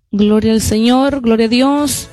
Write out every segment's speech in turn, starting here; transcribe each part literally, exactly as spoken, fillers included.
Gloria al Señor, gloria a Dios.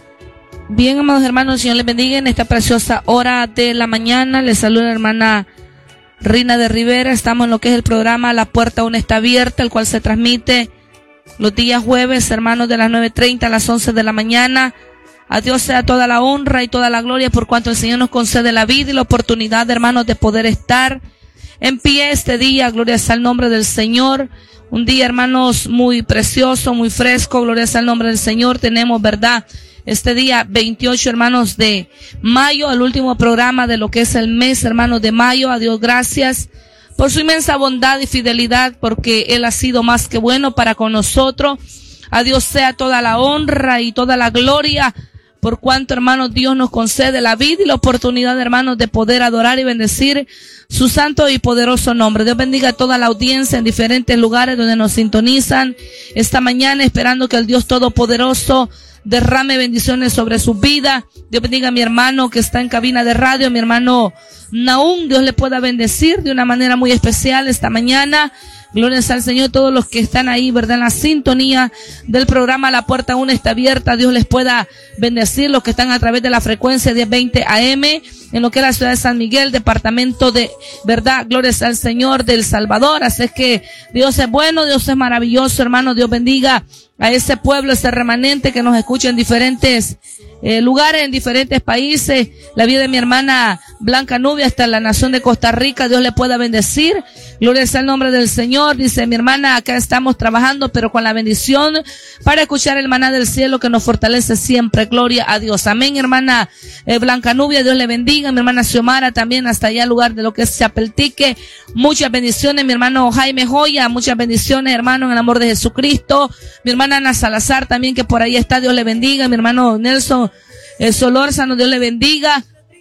Bien, amados hermanos, el Señor les bendiga en esta preciosa hora de la mañana. Les saluda la hermana Rina de Rivera. Estamos en lo que es el programa La Puerta Aún Está Abierta, el cual se transmite los días jueves, hermanos, de las nueve treinta a las once de la mañana. A Dios sea toda la honra y toda la gloria por cuanto el Señor nos concede la vida y la oportunidad, hermanos, de poder estar en pie este día. Gloria sea al nombre del Señor. Un día, hermanos, muy precioso, muy fresco. Gloria sea al nombre del Señor. Tenemos, ¿verdad?, este día veintiocho, hermanos, de mayo, el último programa de lo que es el mes, hermanos, de mayo. A Dios gracias por su inmensa bondad y fidelidad, porque Él ha sido más que bueno para con nosotros. A Dios sea toda la honra y toda la gloria, por cuanto, hermanos, Dios nos concede la vida y la oportunidad, hermanos, de poder adorar y bendecir su santo y poderoso nombre. Dios bendiga a toda la audiencia en diferentes lugares donde nos sintonizan esta mañana, esperando que el Dios Todopoderoso derrame bendiciones sobre su vida. Dios bendiga a mi hermano que está en cabina de radio, mi hermano Naum. Dios le pueda bendecir de una manera muy especial esta mañana. Gloria al Señor, todos los que están ahí, ¿verdad?, en la sintonía del programa La Puerta Aún Está Abierta. Dios les pueda bendecir, los que están a través de la frecuencia diez veinte A M, en lo que es la ciudad de San Miguel, departamento de, ¿verdad?, gloria al Señor, del Salvador. Así es que Dios es bueno, Dios es maravilloso, hermano. Dios bendiga a ese pueblo, ese remanente que nos escucha en diferentes eh, lugares, en diferentes países. La vida de mi hermana Blanca Nubia hasta la nación de Costa Rica. Dios le pueda bendecir. Gloria sea el nombre del Señor. Dice mi hermana, acá estamos trabajando, pero con la bendición para escuchar el maná del cielo que nos fortalece siempre. Gloria a Dios. Amén, hermana eh, Blanca Nubia. Dios le bendiga. Mi hermana Xiomara también hasta allá, lugar de lo que es Chapeltique. Muchas bendiciones. Mi hermano Jaime Joya. Muchas bendiciones, hermano, en el amor de Jesucristo. Mi hermana Ana Salazar también, que por ahí está. Dios le bendiga. Mi hermano Nelson eh, Solórzano. Dios le bendiga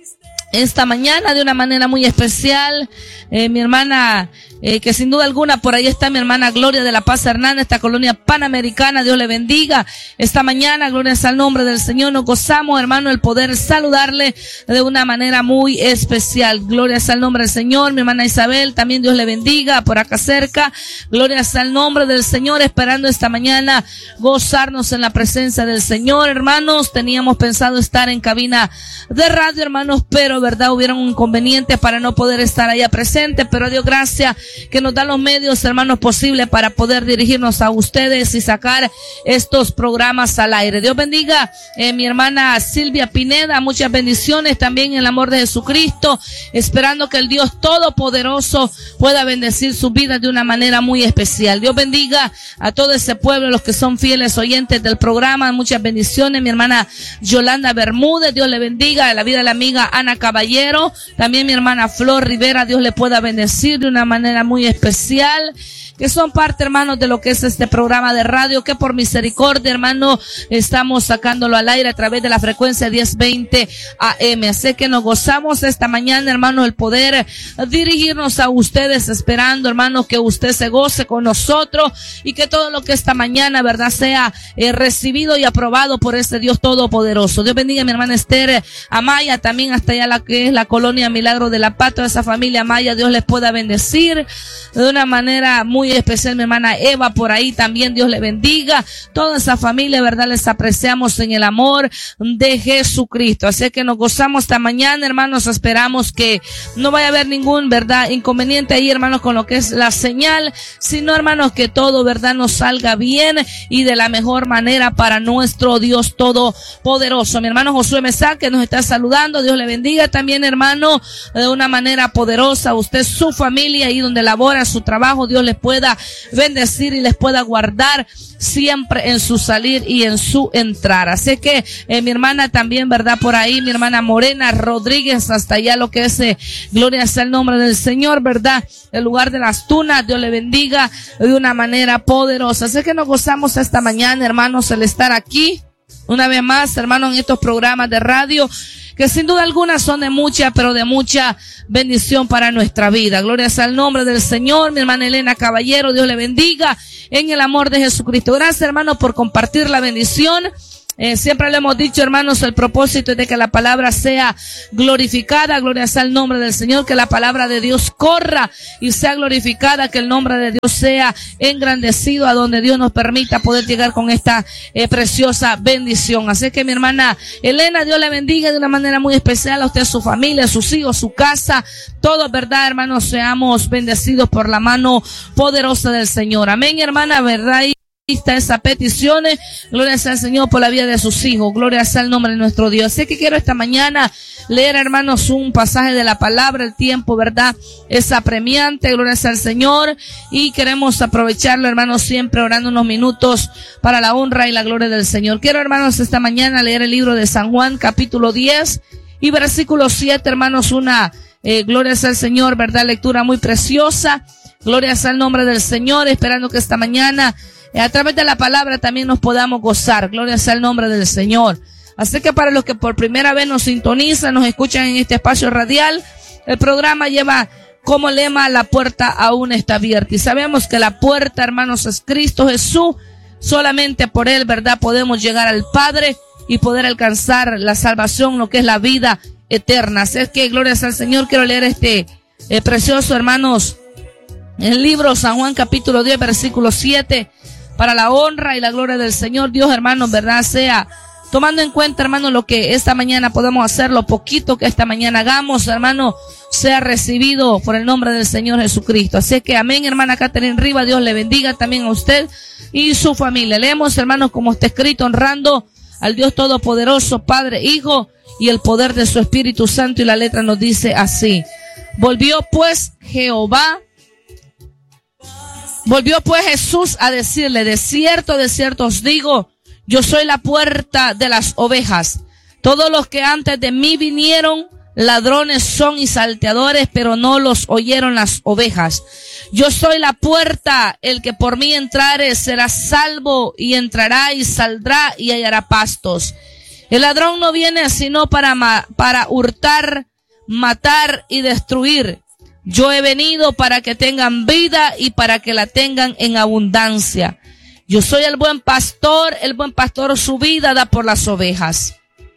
esta mañana de una manera muy especial. Eh, mi hermana, eh, que sin duda alguna por ahí está mi hermana Gloria de la Paz Hernández, esta colonia panamericana. Dios le bendiga esta mañana. Gloria al nombre del Señor. Nos gozamos, hermano, el poder saludarle de una manera muy especial. Gloria al nombre del Señor. Mi hermana Isabel también, Dios le bendiga por acá cerca. Gloria al nombre del Señor, esperando esta mañana gozarnos en la presencia del Señor. Hermanos, teníamos pensado estar en cabina de radio, hermanos, pero verdad hubieron inconvenientes para no poder estar allá presente, pero a Dios gracias que nos da los medios, hermanos, posibles para poder dirigirnos a ustedes y sacar estos programas al aire. Dios bendiga eh, mi hermana Silvia Pineda. Muchas bendiciones también en el amor de Jesucristo, esperando que el Dios Todopoderoso pueda bendecir su vida de una manera muy especial. Dios bendiga a todo ese pueblo, los que son fieles oyentes del programa. Muchas bendiciones. Mi hermana Yolanda Bermúdez, Dios le bendiga. La vida de la amiga Ana Caballero, también mi hermana Flor Rivera, Dios le pueda bendecir de una manera muy especial, que son parte, hermanos, de lo que es este programa de radio, que por misericordia, hermano, estamos sacándolo al aire a través de la frecuencia diez veinte A M. Así que nos gozamos esta mañana, hermano, el poder dirigirnos a ustedes, esperando, hermano, que usted se goce con nosotros y que todo lo que esta mañana, verdad, sea eh, recibido y aprobado por este Dios Todopoderoso. Dios bendiga a mi hermana Esther Amaya, también hasta allá la que es la colonia Milagro de la Paz, toda esa familia Amaya, Dios les pueda bendecir de una manera muy especial. Mi hermana Eva por ahí también, Dios le bendiga. Toda esa familia, verdad, les apreciamos en el amor de Jesucristo. Así que nos gozamos esta mañana, hermanos. Esperamos que no vaya a haber ningún, verdad, inconveniente ahí, hermanos, con lo que es la señal, sino, hermanos, que todo, verdad, nos salga bien y de la mejor manera para nuestro Dios Todopoderoso. Mi hermano Josué Mesa, que nos está saludando, Dios le bendiga también, hermano, de una manera poderosa. Usted, su familia, ahí donde labora su trabajo, Dios les pueda bendecir y les pueda guardar siempre en su salir y en su entrar. Así que eh, mi hermana también, verdad, por ahí, mi hermana Morena Rodríguez, hasta allá lo que es, eh, gloria sea el nombre del Señor, verdad, el lugar de las Tunas, Dios le bendiga de una manera poderosa. Así que nos gozamos esta mañana, hermanos, el estar aquí una vez más, hermanos, en estos programas de radio, que sin duda alguna son de mucha, pero de mucha bendición para nuestra vida. Gloria sea el nombre del Señor. Mi hermana Elena Caballero, Dios le bendiga en el amor de Jesucristo. Gracias, hermanos, por compartir la bendición Eh, siempre le hemos dicho, hermanos, el propósito es de que la palabra sea glorificada, gloria sea el nombre del Señor, que la palabra de Dios corra y sea glorificada, que el nombre de Dios sea engrandecido, a donde Dios nos permita poder llegar con esta eh, preciosa bendición. Así que mi hermana Elena, Dios le bendiga de una manera muy especial a usted, a su familia, a sus hijos, su casa, todos, verdad, hermanos, seamos bendecidos por la mano poderosa del Señor. Amén, hermana, verdad. Esas peticiones, gloria sea al Señor por la vida de sus hijos, gloria sea el nombre de nuestro Dios. Así que quiero esta mañana leer, hermanos, un pasaje de la palabra. El tiempo, verdad, es apremiante, gloria sea al Señor, y queremos aprovecharlo, hermanos, siempre orando unos minutos para la honra y la gloria del Señor. Quiero, hermanos, esta mañana leer el libro de San Juan, capítulo diez y versículo siete, hermanos, una eh, gloria sea al Señor, verdad, lectura muy preciosa, gloria sea el nombre del Señor, esperando que esta mañana a través de la palabra también nos podamos gozar. Gloria sea el nombre del Señor. Así que para los que por primera vez nos sintonizan, nos escuchan en este espacio radial, el programa lleva como lema: la puerta aún está abierta. Y sabemos que la puerta, hermanos, es Cristo Jesús. Solamente por Él, verdad, podemos llegar al Padre y poder alcanzar la salvación, lo que es la vida eterna. Así es que, gloria sea al Señor, quiero leer este eh, precioso, hermanos, el libro San Juan capítulo diez, versículo siete. Para la honra y la gloria del Señor, Dios, hermanos, verdad, sea tomando en cuenta, hermanos, lo que esta mañana podemos hacer, lo poquito que esta mañana hagamos, hermano, sea recibido por el nombre del Señor Jesucristo. Así que amén, hermana Catherine Riva, Dios le bendiga también a usted y su familia. Leemos, hermanos, como está escrito, honrando al Dios Todopoderoso, Padre, Hijo y el poder de su Espíritu Santo, y la letra nos dice así: volvió pues Jehová Volvió pues Jesús a decirle: de cierto, de cierto os digo, yo soy la puerta de las ovejas. Todos los que antes de mí vinieron, ladrones son y salteadores, pero no los oyeron las ovejas. Yo soy la puerta, el que por mí entrare será salvo, y entrará y saldrá y hallará pastos. El ladrón no viene sino para, ma- para hurtar, matar y destruir. Yo he venido para que tengan vida y para que la tengan en abundancia. Yo soy el buen pastor, el buen pastor su vida da por las ovejas.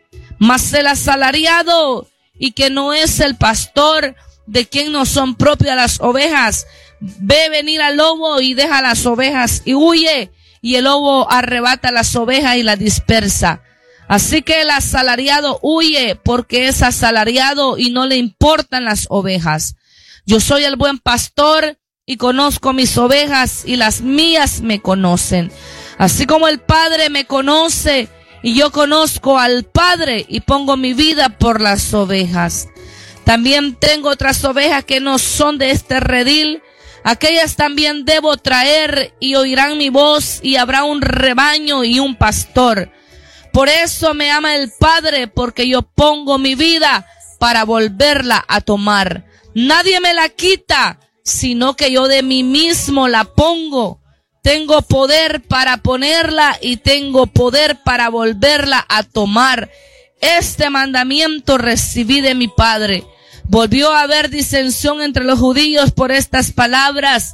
Mas el asalariado, y que no es el pastor, de quien no son propias las ovejas, ve venir al lobo y deja las ovejas y huye, y el lobo arrebata las ovejas y las dispersa. Así que el asalariado huye porque es asalariado y no le importan las ovejas. Yo soy el buen pastor y conozco mis ovejas y las mías me conocen. Así como el Padre me conoce y yo conozco al Padre y pongo mi vida por las ovejas. También tengo otras ovejas que no son de este redil. Aquellas también debo traer y oirán mi voz, y habrá un rebaño y un pastor. Por eso me ama el Padre, porque yo pongo mi vida para volverla a tomar. Nadie me la quita, sino que yo de mí mismo la pongo. Tengo poder para ponerla y tengo poder para volverla a tomar. Este mandamiento recibí de mi Padre. Volvió a haber disensión entre los judíos por estas palabras.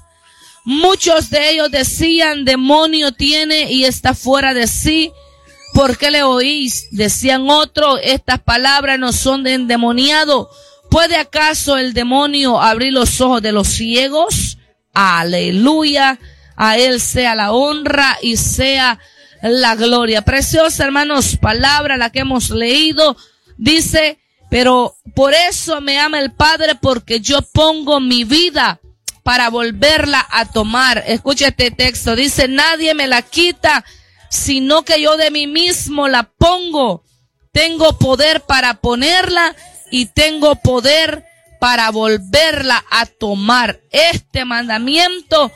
Muchos de ellos decían: demonio tiene y está fuera de sí. ¿Por qué le oís? Decían otros: estas palabras no son de endemoniado. ¿Puede acaso el demonio abrir los ojos de los ciegos? Aleluya. A Él sea la honra y sea la gloria. Preciosa, hermanos, palabra la que hemos leído. Dice: pero por eso me ama el Padre, porque yo pongo mi vida para volverla a tomar. Escucha este texto. Dice: nadie me la quita, sino que yo de mí mismo la pongo. Tengo poder para ponerla y tengo poder para volverla a tomar. Este mandamiento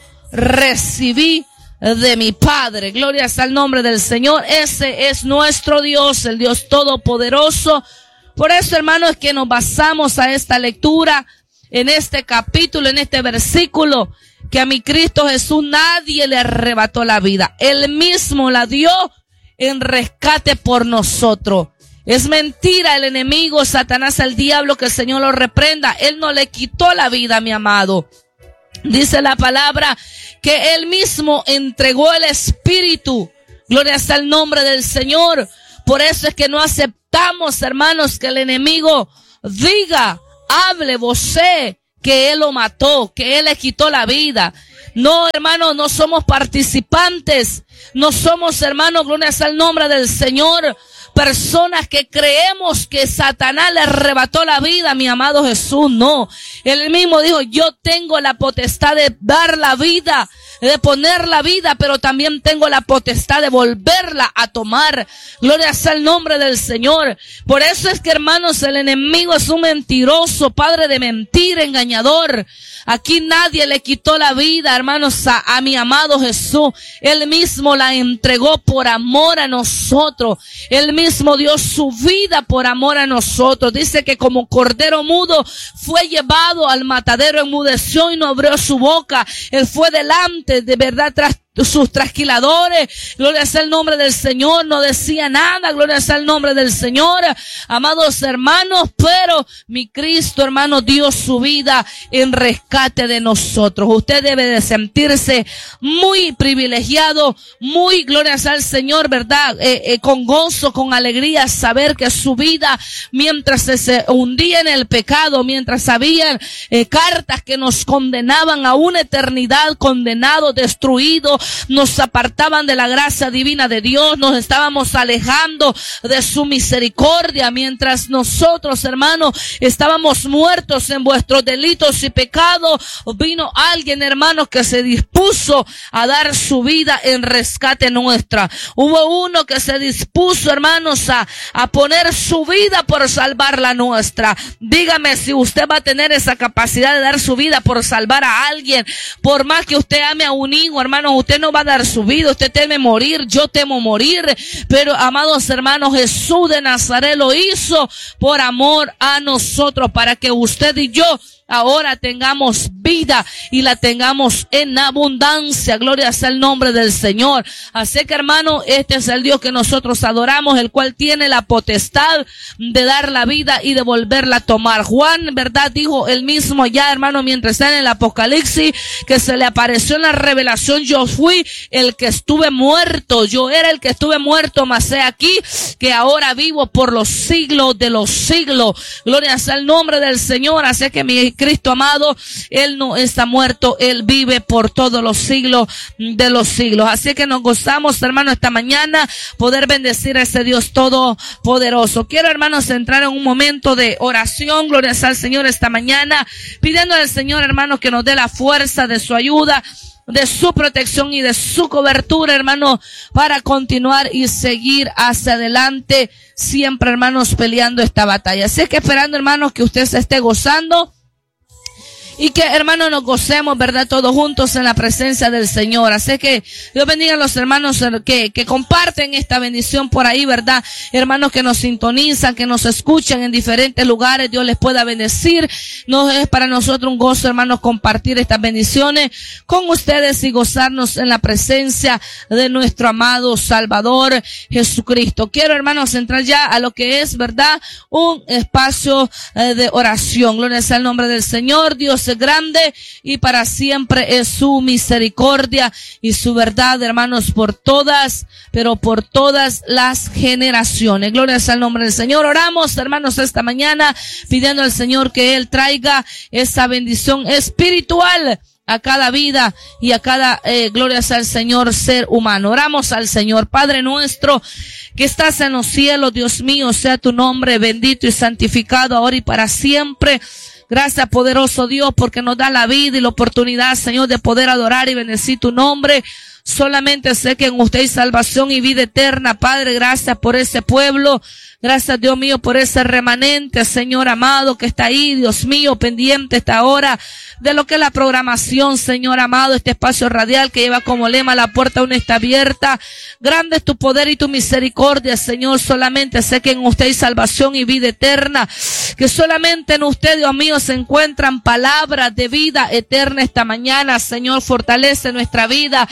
recibí de mi Padre. Gloria sea al nombre del Señor. Ese es nuestro Dios, el Dios Todopoderoso. Por eso, hermanos, es que nos basamos a esta lectura, en este capítulo, en este versículo, que a mi Cristo Jesús nadie le arrebató la vida. Él mismo la dio en rescate por nosotros. Es mentira el enemigo, Satanás, el diablo, que el Señor lo reprenda. Él no le quitó la vida, mi amado. Dice la palabra que Él mismo entregó el Espíritu Gloria sea el nombre del Señor. Por eso es que no aceptamos, hermanos, que el enemigo diga, hable, vocee, que Él lo mató, que Él le quitó la vida. No, hermanos, no somos participantes. No somos, hermanos, gloria sea el nombre del Señor, personas que creemos que Satanás le arrebató la vida a mi amado Jesús. No, Él mismo dijo, yo tengo la potestad de dar la vida, de poner la vida, pero también tengo la potestad de volverla a tomar. Gloria sea el nombre del Señor. Por eso es que, hermanos, el enemigo es un mentiroso, padre de mentira, engañador. Aquí nadie le quitó la vida, hermanos, a, a mi amado Jesús. Él mismo la entregó por amor a nosotros. Él mismo dio su vida por amor a nosotros. Dice que como cordero mudo fue llevado al matadero, enmudeció y no abrió su boca. Él fue delante, de verdad, tras sus trasquiladores. Gloria sea el nombre del Señor. No decía nada. Gloria sea el nombre del Señor. Amados hermanos, pero mi Cristo, hermano, dio su vida en rescate de nosotros. Usted debe de sentirse muy privilegiado, muy, gloria sea el Señor, ¿verdad? Eh, eh, con gozo, con alegría, saber que su vida, mientras se, se hundía en el pecado, mientras habían eh, cartas que nos condenaban a una eternidad, condenados, destruidos, nos apartaban de la gracia divina de Dios, nos estábamos alejando de su misericordia, mientras nosotros, hermanos, estábamos muertos en vuestros delitos y pecados. Vino alguien, hermanos, que se dispuso a dar su vida en rescate nuestra. Hubo uno que se dispuso, hermanos, a, a poner su vida por salvar la nuestra. Dígame si usted va a tener esa capacidad de dar su vida por salvar a alguien. Por más que usted ame a un hijo, hermanos, usted no va a dar su vida, usted teme morir, yo temo morir, pero amados hermanos, Jesús de Nazaret lo hizo por amor a nosotros, para que usted y yo ahora tengamos vida y la tengamos en abundancia. Gloria sea el nombre del Señor. Así que, hermano, este es el Dios que nosotros adoramos, el cual tiene la potestad de dar la vida y de volverla a tomar. Juan, verdad, dijo él mismo ya, hermano, mientras está en el Apocalipsis, que se le apareció en la revelación: yo fui el que estuve muerto, yo era el que estuve muerto, mas he aquí que ahora vivo por los siglos de los siglos. Gloria sea el nombre del Señor. Así que mi Cristo amado, Él no está muerto, Él vive por todos los siglos de los siglos. Así que nos gozamos, hermano, esta mañana poder bendecir a ese Dios todopoderoso. Quiero, hermanos, entrar en un momento de oración. Gloria sea al Señor esta mañana, pidiendo al Señor, hermanos, que nos dé la fuerza de su ayuda, de su protección y de su cobertura, hermano, para continuar y seguir hacia adelante, siempre, hermanos, peleando esta batalla. Así que esperando, hermanos, que usted se esté gozando y que, hermanos, nos gocemos, ¿verdad?, todos juntos en la presencia del Señor. Así que Dios bendiga a los hermanos que, que comparten esta bendición por ahí, ¿verdad? Hermanos que nos sintonizan, que nos escuchan en diferentes lugares. Dios les pueda bendecir. No es para nosotros un gozo, hermanos, compartir estas bendiciones con ustedes y gozarnos en la presencia de nuestro amado Salvador Jesucristo. Quiero, hermanos, entrar ya a lo que es, ¿verdad?, un espacio eh, de oración. Gloria sea el nombre del Señor. Dios es grande y para siempre es su misericordia y su verdad, hermanos, por todas, pero por todas las generaciones. Gloria sea el nombre del Señor. Oramos, hermanos, esta mañana pidiendo al Señor que Él traiga esa bendición espiritual a cada vida y a cada, eh, gloria sea el Señor, ser humano. Oramos al Señor. Padre nuestro que estás en los cielos, Dios mío, sea tu nombre bendito y santificado ahora y para siempre. Gracias, poderoso Dios, porque nos da la vida y la oportunidad, Señor, de poder adorar y bendecir tu nombre. Solamente sé que en usted hay salvación y vida eterna. Padre, gracias por ese pueblo. Gracias, Dios mío, por ese remanente, Señor amado, que está ahí, Dios mío, pendiente esta hora de lo que es la programación, Señor amado, este espacio radial que lleva como lema: la puerta aún está abierta. Grande es tu poder y tu misericordia, Señor. Solamente sé que en usted hay salvación y vida eterna, que solamente en usted, Dios mío, se encuentran palabras de vida eterna esta mañana. Señor, fortalece nuestra vida, fortalece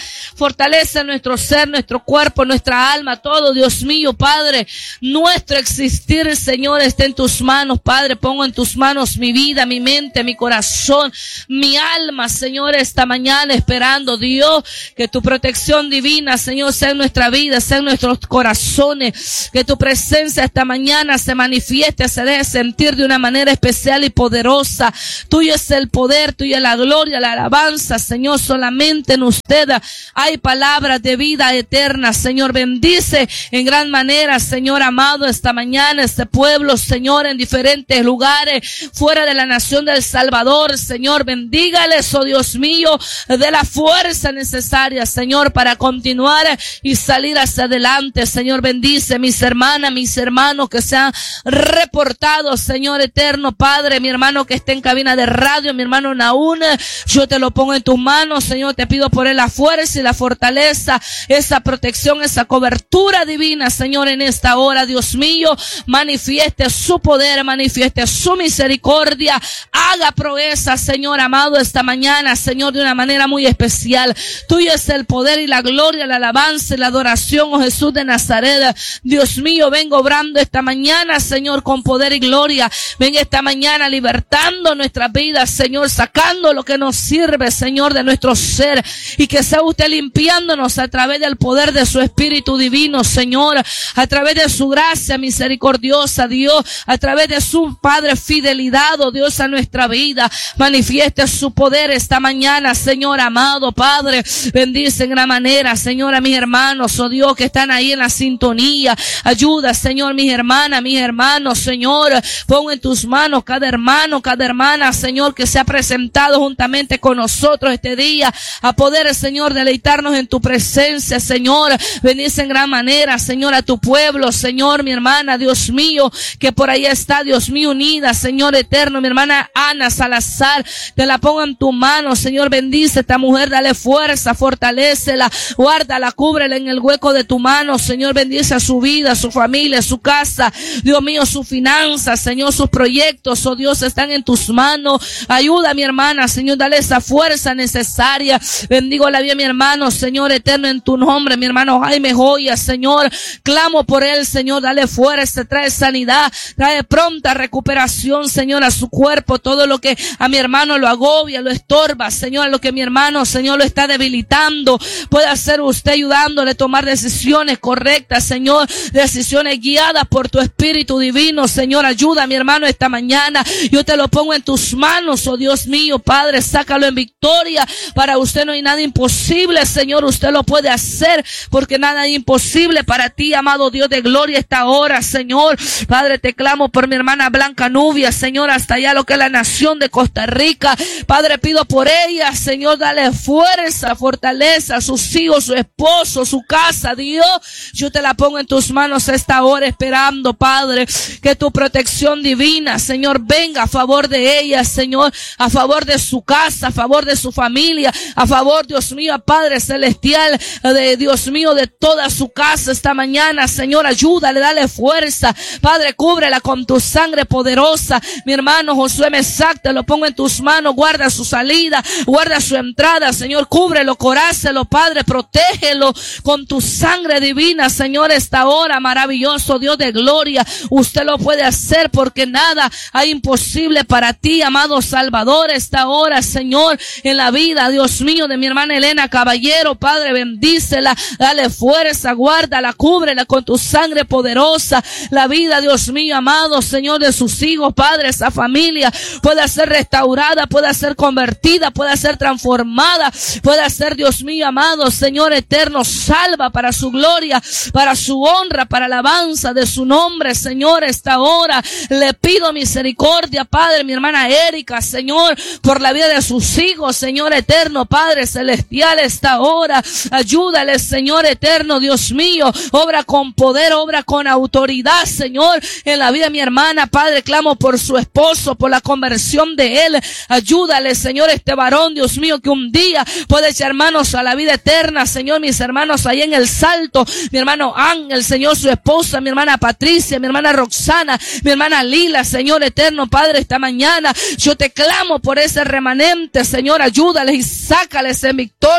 fortalece nuestro ser, nuestro cuerpo, nuestra alma, todo, Dios mío, Padre. Nuestro existir, Señor, está en tus manos, Padre. Pongo en tus manos mi vida, mi mente, mi corazón, mi alma, Señor, esta mañana esperando, Dios, que tu protección divina, Señor, sea en nuestra vida, sea en nuestros corazones, que tu presencia esta mañana se manifieste, se deje sentir de una manera especial y poderosa. Tuyo es el poder, tuya es la gloria, la alabanza, Señor. Solamente en usted hay palabras de vida eterna, Señor. Bendice en gran manera, Señor amado, esta mañana este pueblo, Señor, en diferentes lugares fuera de la nación del Salvador, Señor. Bendígales, oh Dios mío, de la fuerza necesaria, Señor, para continuar y salir hacia adelante, Señor. Bendice mis hermanas, mis hermanos que se han reportado, Señor eterno, Padre, mi hermano que está en cabina de radio, mi hermano Naún, yo te lo pongo en tus manos, Señor. Te pido por él la fuerza y la fortaleza, esa protección, esa cobertura divina, Señor, en esta hora, Dios mío. Manifieste su poder, manifieste su misericordia, haga proeza, Señor amado, esta mañana, Señor, de una manera muy especial. Tuyo es el poder y la gloria, la alabanza y la adoración, oh Jesús de Nazaret. Dios mío, vengo obrando esta mañana, Señor, con poder y gloria. Ven esta mañana libertando nuestras vidas, Señor, sacando lo que nos sirve, Señor, de nuestro ser, y que sea usted limpiándonos a través del poder de su Espíritu Divino, Señor, a través de su gracia misericordiosa, Dios, a través de su Padre fidelidad, oh Dios, a nuestra vida. Manifieste su poder esta mañana, Señor amado, Padre. Bendice en gran manera, Señor, a mis hermanos, oh Dios, que están ahí en la sintonía. Ayuda, Señor, mis hermanas, mis hermanos, Señor. Pon en tus manos cada hermano, cada hermana, Señor, que se ha presentado juntamente con nosotros este día, a poder, Señor, deleitarnos en tu presencia, Señor. Bendice en gran manera, Señor, a tu pueblo, Señor, mi hermana, Dios mío, que por ahí está, Dios mío, unida, Señor eterno, mi hermana Ana Salazar, te la pongo en tu mano, Señor. Bendice a esta mujer, dale fuerza, fortalécela, guárdala, cúbrela en el hueco de tu mano, Señor. Bendice a su vida, a su familia, a su casa, Dios mío, sus finanzas, Señor, sus proyectos, oh Dios, están en tus manos. Ayuda a mi hermana, Señor, dale esa fuerza necesaria. Bendigo la vida de mi hermano, Señor eterno, en tu nombre, mi hermano Jaime Joya, Señor, clamo por él, Señor, dale fuerza, trae sanidad, trae pronta recuperación, Señor, a su cuerpo, todo lo que a mi hermano lo agobia, lo estorba, Señor, lo que mi hermano, Señor, lo está debilitando, puede hacer usted ayudándole a tomar decisiones correctas, Señor, decisiones guiadas por tu Espíritu Divino, Señor. Ayuda a mi hermano esta mañana, yo te lo pongo en tus manos, oh Dios mío, Padre, sácalo en victoria. Para usted no hay nada imposible, Señor, usted lo puede hacer, porque nada es imposible para ti, amado Dios de gloria, esta hora, Señor. Padre, te clamo por mi hermana Blanca Nubia, Señor, hasta allá lo que es la nación de Costa Rica. Padre, pido por ella, Señor, dale fuerza, fortaleza a sus hijos, su esposo, su casa, Dios. Yo te la pongo en tus manos esta hora, esperando, Padre, que tu protección divina, Señor, venga a favor de ella, Señor, a favor de su casa, a favor de su familia, a favor, Dios mío, Padre celestial, de Dios mío, de toda su casa esta mañana, Señor. Ayúdale, dale fuerza, Padre, cúbrela con tu sangre poderosa. Mi hermano Josué Mesac, te lo pongo en tus manos, guarda su salida, guarda su entrada, Señor, cúbrelo, corácelo, Padre, protégelo con tu sangre divina, Señor, esta hora, maravilloso Dios de gloria. Usted lo puede hacer, porque nada hay imposible para ti, amado Salvador, esta hora, Señor, en la vida, Dios mío, de mi hermana Elena Caballero, Padre, bendícela, dale fuerza, guárdala, cúbrela con tu sangre poderosa. La vida, Dios mío, amado, Señor, de sus hijos, Padre, esa familia pueda ser restaurada, pueda ser convertida, pueda ser transformada, pueda ser, Dios mío, amado, Señor eterno, salva para su gloria, para su honra, para la alabanza de su nombre, Señor. Esta hora le pido misericordia, Padre, mi hermana Erika, Señor, por la vida de sus hijos, Señor eterno, Padre celestial, esta hora, ayúdale, Señor eterno, Dios mío, obra con poder, obra con autoridad, Señor, en la vida de mi hermana, Padre, clamo por su esposo, por la conversión de él, ayúdale, Señor, este varón, Dios mío, que un día puede echar manos a la vida eterna, Señor, mis hermanos ahí en el Salto, mi hermano Ángel, Señor, su esposa, mi hermana Patricia, mi hermana Roxana, mi hermana Lila, Señor eterno, Padre, esta mañana yo te clamo por ese remanente, Señor, ayúdales y sácales en victoria,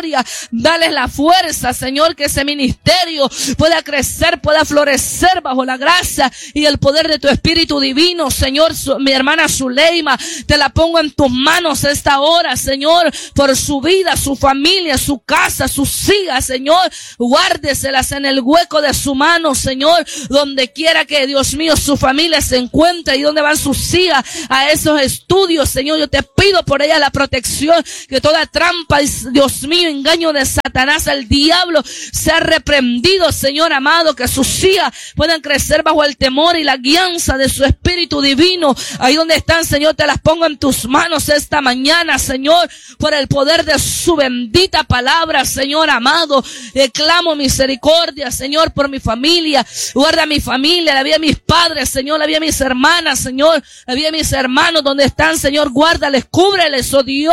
Dale la fuerza, Señor, que ese ministerio pueda crecer, pueda florecer bajo la gracia y el poder de tu Espíritu Divino. Señor, su, mi hermana Zuleima, te la pongo en tus manos esta hora, Señor, por su vida, su familia, su casa, sus hijas, Señor. Guárdeselas en el hueco de su mano, Señor, donde quiera que, Dios mío, su familia se encuentre y donde van sus hijas a esos estudios, Señor. Yo te pido por ella la protección, que toda trampa, Dios mío, engaño de Satanás, el diablo, sea reprendido, Señor amado, que sus hijas puedan crecer bajo el temor y la guianza de su Espíritu Divino. Ahí donde están, Señor, te las pongo en tus manos esta mañana, Señor, por el poder de su bendita palabra, Señor amado. Eh, clamo misericordia, Señor, por mi familia. Guarda mi familia, la vida de mis padres, Señor, la vida de mis hermanas, Señor, la vida de mis hermanos, donde están, Señor, guárdales, cúbreles, oh Dios,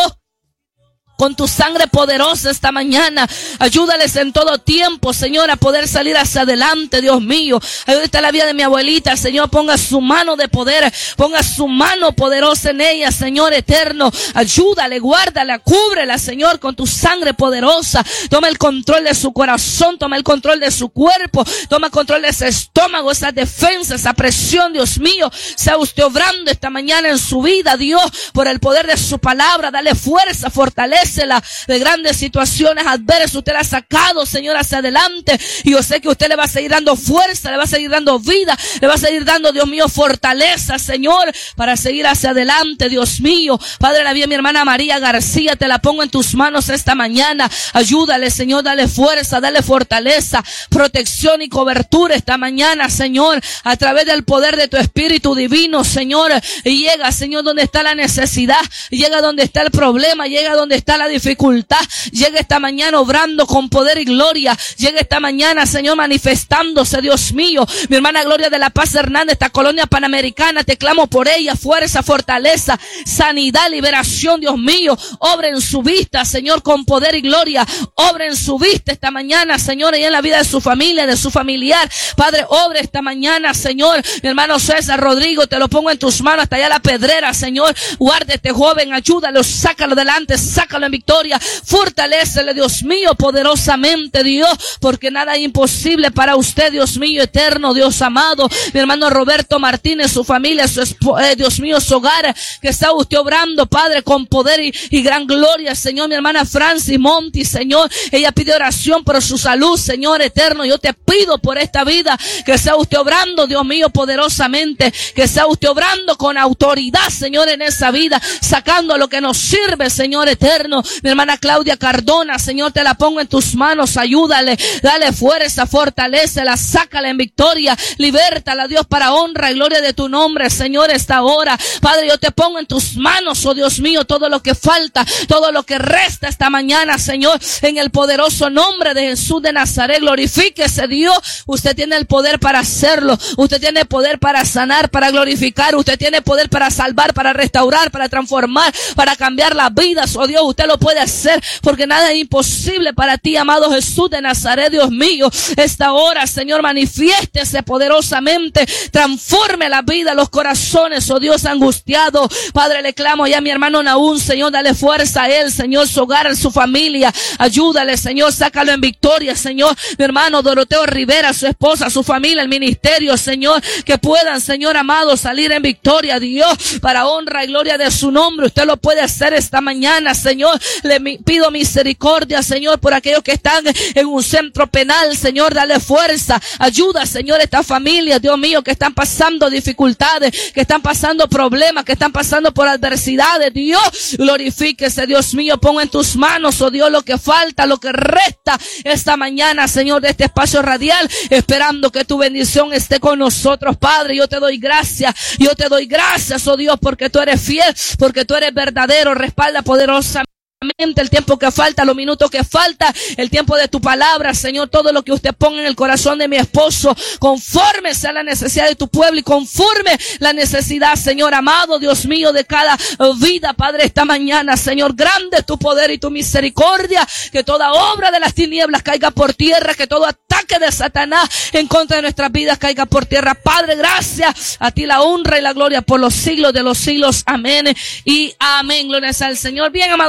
con tu sangre poderosa esta mañana. Ayúdales en todo tiempo, Señor, a poder salir hacia adelante, Dios mío. Ahí está la vida de mi abuelita, Señor, ponga su mano de poder, ponga su mano poderosa en ella, Señor eterno. Ayúdale, guárdala, cúbrela, Señor, con tu sangre poderosa. Toma el control de su corazón, toma el control de su cuerpo, toma el control de ese estómago, esa defensa, esa presión, Dios mío. Sea usted obrando esta mañana en su vida, Dios, por el poder de su palabra. Dale fuerza, fortaleza de grandes situaciones adversas. Usted la ha sacado, Señor, hacia adelante, y yo sé que usted le va a seguir dando fuerza, le va a seguir dando vida, le va a seguir dando, Dios mío, fortaleza, Señor, para seguir hacia adelante, Dios mío. Padre, la vida de mi hermana María García, te la pongo en tus manos esta mañana. Ayúdale, Señor, dale fuerza, dale fortaleza, protección y cobertura esta mañana, Señor, a través del poder de tu Espíritu Divino, Señor. Y llega, Señor, donde está la necesidad, llega donde está el problema, llega donde está la dificultad. Llega esta mañana obrando con poder y gloria. Llega esta mañana, Señor, manifestándose, Dios mío. Mi hermana Gloria de la Paz Hernández, esta colonia panamericana, te clamo por ella, fuerza, fortaleza, sanidad, liberación, Dios mío. Obra en su vista, Señor, con poder y gloria. Obra en su vista esta mañana, Señor, y en la vida de su familia, de su familiar. Padre, obra esta mañana, Señor. Mi hermano César Rodrigo, te lo pongo en tus manos, hasta allá la Pedrera, Señor. Guarde este joven, ayúdalo, sácalo adelante, sácalo en victoria, fortalécele, Dios mío, poderosamente, Dios, porque nada es imposible para usted, Dios mío, eterno, Dios amado. Mi hermano Roberto Martínez, su familia, su eh, Dios mío, su hogar, que está usted obrando, Padre, con poder y, y gran gloria, Señor. Mi hermana Francis Monti, Señor, ella pide oración por su salud, Señor eterno. Yo te pido por esta vida, que sea usted obrando, Dios mío, poderosamente, que sea usted obrando con autoridad, Señor, en esa vida, sacando lo que nos sirve, Señor eterno. Mi hermana Claudia Cardona, Señor, te la pongo en tus manos, ayúdale, dale fuerza, fortalécela, sácala en victoria, libértala, Dios, para honra y gloria de tu nombre, Señor, esta hora. Padre, yo te pongo en tus manos, oh Dios mío, todo lo que falta, todo lo que resta esta mañana, Señor, en el poderoso nombre de Jesús de Nazaret. Glorifíquese, Dios. Usted tiene el poder para hacerlo, usted tiene poder para sanar, para glorificar, usted tiene poder para salvar, para restaurar, para transformar, para cambiar las vidas, oh Dios. Usted lo puede hacer, porque nada es imposible para ti, amado Jesús de Nazaret, Dios mío. Esta hora, Señor, manifiéstese poderosamente, transforme la vida, los corazones, oh Dios, angustiado. Padre, le clamo ya a mi hermano Naún, Señor, dale fuerza a él, Señor, su hogar, su familia, ayúdale, Señor, sácalo en victoria, Señor. Mi hermano Doroteo Rivera, su esposa, su familia, el ministerio, Señor, que puedan, Señor amado, salir en victoria, Dios, para honra y gloria de su nombre. Usted lo puede hacer esta mañana, Señor. Le pido misericordia, Señor, por aquellos que están en un centro penal, Señor, dale fuerza, ayuda, Señor, esta familia, Dios mío, que están pasando dificultades, que están pasando problemas, que están pasando por adversidades. Dios, glorifíquese, Dios mío, pon en tus manos, oh Dios, lo que falta, lo que resta esta mañana, Señor, de este espacio radial, esperando que tu bendición esté con nosotros, Padre. Yo te doy gracias, yo te doy gracias, oh Dios, porque tú eres fiel, porque tú eres verdadero. Respalda poderosamente el tiempo que falta, los minutos que falta, el tiempo de tu palabra, Señor. Todo lo que usted ponga en el corazón de mi esposo, conforme sea la necesidad de tu pueblo y conforme la necesidad, Señor amado, Dios mío, de cada vida, Padre, esta mañana, Señor. Grande es tu poder y tu misericordia. Que toda obra de las tinieblas caiga por tierra, que todo ataque de Satanás en contra de nuestras vidas caiga por tierra. Padre, gracias, a ti la honra y la gloria por los siglos de los siglos. Amén y amén. Gloria al Señor. Bien, amados hermanos,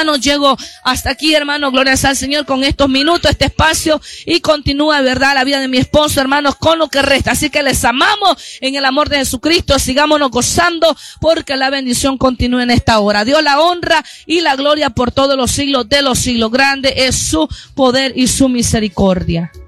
hermanos, llego hasta aquí, hermano, gloria al Señor, con estos minutos, este espacio, y continúa, verdad, la vida de mi esposo, hermanos, con lo que resta. Así que les amamos en el amor de Jesucristo, sigámonos gozando, porque la bendición continúa en esta hora. Dios la honra y la gloria por todos los siglos de los siglos. Grande es su poder y su misericordia.